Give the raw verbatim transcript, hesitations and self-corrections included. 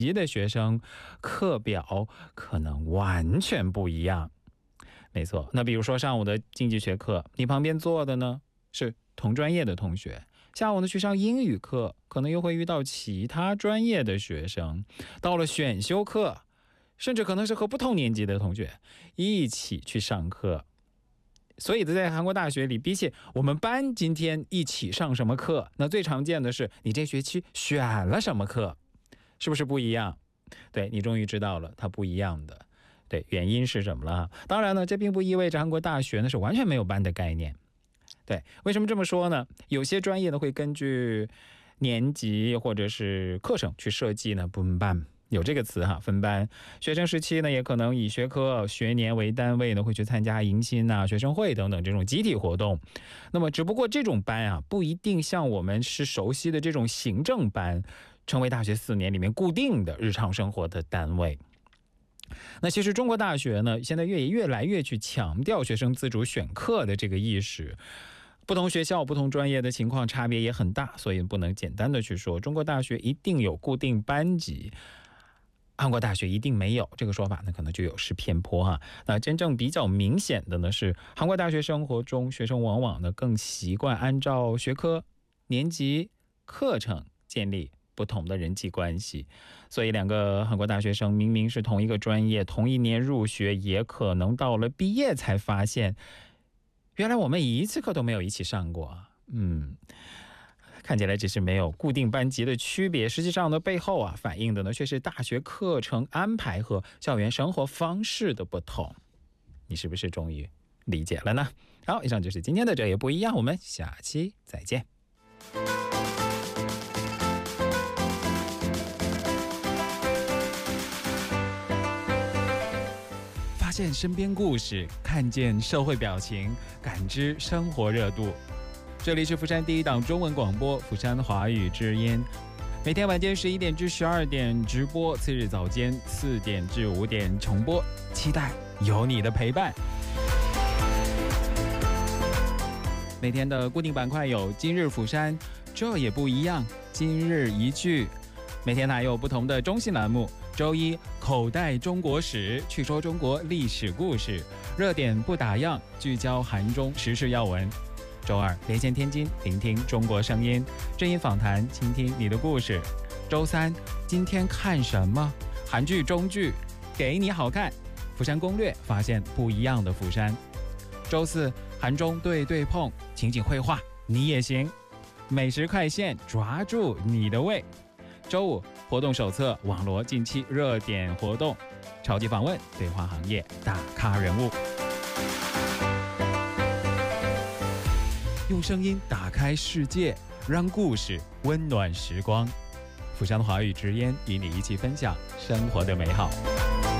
级的学生，课表可能完全不一样。没错，那比如说上午的经济学课，你旁边坐的呢是同专业的同学，下午呢去上英语课，可能又会遇到其他专业的学生。到了选修课，甚至可能是和不同年级的同学一起去上课。所以在韩国大学里，比起我们班今天一起上什么课，那最常见的是你这学期选了什么课，是不是不一样？对，你终于知道了它不一样的对原因是什么了。当然呢，这并不意味着韩国大学呢是完全没有班的概念。对，为什么这么说呢？有些专业呢会根据年级或者是课程去设计呢分班，有这个词哈，分班。学生时期呢也可能以学科学年为单位呢会去参加迎新啊、学生会等等这种集体活动。那么只不过这种班啊不一定像我们是熟悉的这种行政班成为大学四年里面固定的日常生活的单位。那其实中国大学呢现在越越来越去强调学生自主选课的这个意识，不同学校不同专业的情况差别也很大，所以不能简单的去说中国大学一定有固定班级，韩国大学一定没有，这个说法呢可能就有失偏颇哈。那真正比较明显的呢是韩国大学生活中，学生往往呢更习惯按照学科、年级、课程建立不同的人际关系，所以两个韩国大学生明明是同一个专业，同一年入学，也可能到了毕业才发现，原来我们一次课都没有一起上过。嗯，看起来只是没有固定班级的区别，实际上呢背后啊反映的呢却是大学课程安排和校园生活方式的不同。你是不是终于理解了呢？好，以上就是今天的这也不一样，我们下期再见。发现身边故事，看见社会表情，感知生活热度。这里是釜山第一档中文广播釜山华语之音，每天晚间十一点至十二点直播，次日早间四点至五点重播，期待有你的陪伴。每天的固定板块有今日釜山，这也不一样，今日一句。每天还有不同的中心栏目，周一口袋中国史，去说中国历史故事，热点不打烊，聚焦韩中时事要闻。周二连线天津，聆听中国声音，正音访谈，倾听你的故事。周三今天看什么？韩剧中剧给你好看，釜山攻略，发现不一样的釜山。周四韩中对对碰，情景绘画你也行，美食快线，抓住你的胃。周五活动手册，网罗近期热点活动，超级访问，对话行业大咖人物，用声音打开世界，让故事温暖时光。釜山华语之音与你一起分享生活的美好。